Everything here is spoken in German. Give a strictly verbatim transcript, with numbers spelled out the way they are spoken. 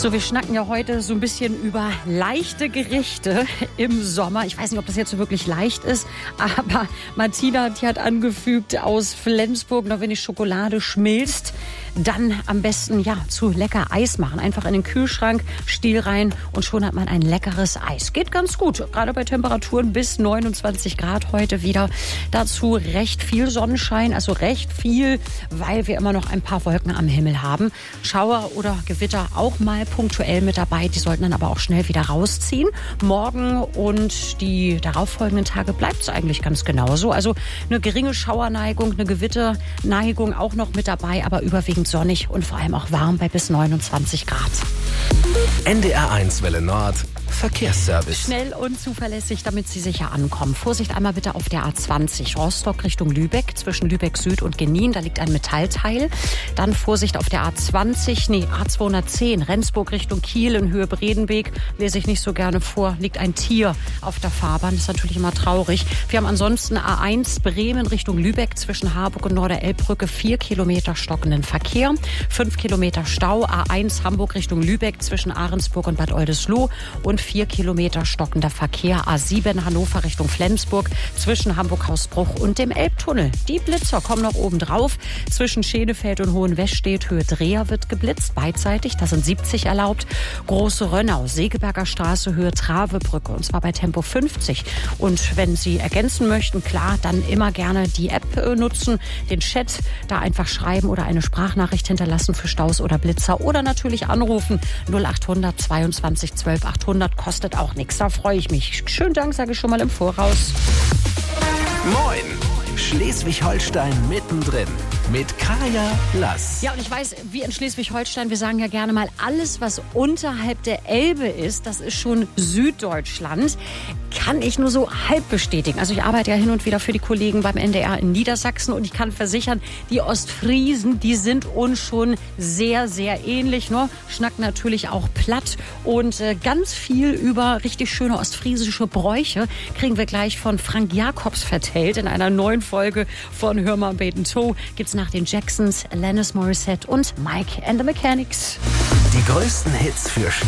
So, wir schnacken ja heute so ein bisschen über leichte Gerichte im Sommer. Ich weiß nicht, ob das jetzt so wirklich leicht ist, aber Martina, die hat angefügt aus Flensburg, noch wenn die Schokolade schmilzt, dann am besten ja zu lecker Eis machen. Einfach in den Kühlschrank, Stiel rein und schon hat man ein leckeres Eis. Geht ganz gut, gerade bei Temperaturen bis neunundzwanzig Grad heute wieder. Dazu recht viel Sonnenschein, also recht viel, weil wir immer noch ein paar Wolken am Himmel haben. Schauer oder Gewitter auch mal punktuell mit dabei, die sollten dann aber auch schnell wieder rausziehen. Morgen und die darauffolgenden Tage bleibt es eigentlich ganz genauso. Also eine geringe Schauerneigung, eine Gewitterneigung auch noch mit dabei, aber überwiegend sonnig und vor allem auch warm bei bis neunundzwanzig Grad. N D R eins Welle Nord Verkehrsservice. Schnell und zuverlässig, damit Sie sicher ankommen. Vorsicht einmal bitte auf der A zwanzig, Rostock Richtung Lübeck, zwischen Lübeck Süd und Genin, da liegt ein Metallteil. Dann Vorsicht auf der A zwanzig, nee, A zweihundertzehn, Rendsburg Richtung Kiel in Höhe Bredenbeek, lese ich nicht so gerne vor, liegt ein Tier auf der Fahrbahn, das ist natürlich immer traurig. Wir haben ansonsten A eins Bremen Richtung Lübeck, zwischen Harburg und Norderelbbrücke, vier Kilometer stockenden Verkehr, fünf Kilometer Stau, A eins Hamburg Richtung Lübeck, zwischen Ahrensburg und Bad Oldesloe und vier Kilometer stockender Verkehr, A sieben Hannover Richtung Flensburg, zwischen Hamburg-Hausbruch und dem Elbtunnel. Die Blitzer kommen noch oben drauf. Zwischen Schenefeld und Hohenwestedt, Höhe Dreher wird geblitzt, beidseitig, da sind siebzig erlaubt. Große Rönnau, Segeberger Straße, Höhe Travebrücke, und zwar bei Tempo fünfzig. Und wenn Sie ergänzen möchten, klar, dann immer gerne die App äh, nutzen, den Chat, da einfach schreiben oder eine Sprachnachricht hinterlassen für Staus oder Blitzer oder natürlich anrufen null acht hundert zweiundzwanzig zwölf achthundert. Kostet auch nichts, da freue ich mich. Schönen Dank, sage ich schon mal im Voraus. Moin! Schleswig-Holstein mittendrin mit Kaya Lass. Ja, und ich weiß, wir in Schleswig-Holstein, wir sagen ja gerne mal, alles, was unterhalb der Elbe ist, das ist schon Süddeutschland. Kann ich nur so halb bestätigen. Also ich arbeite ja hin und wieder für die Kollegen beim N D R in Niedersachsen und ich kann versichern, die Ostfriesen, die sind uns schon sehr, sehr ähnlich. Ne? Schnacken natürlich auch platt und äh, ganz viel über richtig schöne ostfriesische Bräuche kriegen wir gleich von Frank Jacobs vertellt. In einer neuen Folge von Hör mal Beten Toe gibt's nach den Jacksons, Alanis Morissette und Mike and the Mechanics. Die größten Hits für